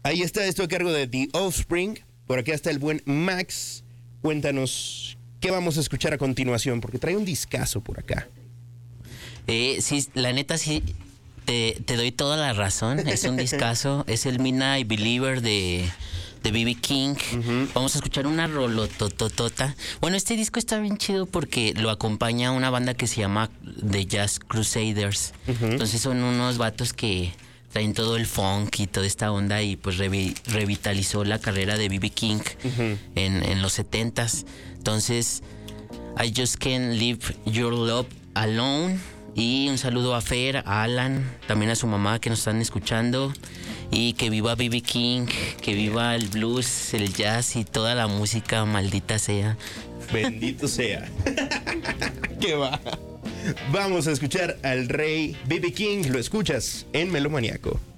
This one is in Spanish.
Ahí está esto a cargo de The Offspring. Por acá está el buen Max. Cuéntanos qué vamos a escuchar a continuación, porque trae un discazo por acá. Sí, la neta sí, te doy toda la razón. Es un discazo. Es el Midnight Believer de B.B. King. Uh-huh. Vamos a escuchar una rolotototota. Bueno, este disco está bien chido porque lo acompaña una banda que se llama The Jazz Crusaders. Uh-huh. Entonces son unos vatos que traen todo el funk y toda esta onda y pues revitalizó la carrera de B.B. King uh-huh. en los 70s. Entonces, I Just Can't Leave Your Love Alone. Y un saludo a Fer, a Alan, también a su mamá que nos están escuchando. Y que viva B.B. King, que viva el blues, el jazz y toda la música, maldita sea. Bendito sea. ¿Qué va? Vamos a escuchar al rey B.B. King. Lo escuchas en Melomaniaco.